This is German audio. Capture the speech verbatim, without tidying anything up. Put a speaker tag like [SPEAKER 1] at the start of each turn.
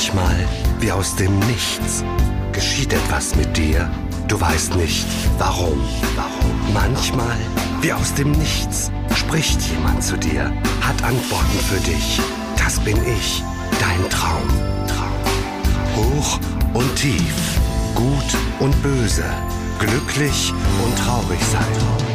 [SPEAKER 1] Manchmal, wie aus dem Nichts, geschieht etwas mit dir. Du weißt nicht, warum. Warum? Manchmal, wie aus dem Nichts, spricht jemand zu dir, hat Antworten für dich. Das bin ich, dein Traum. Traum. Hoch und tief, gut und böse, glücklich und traurig sein.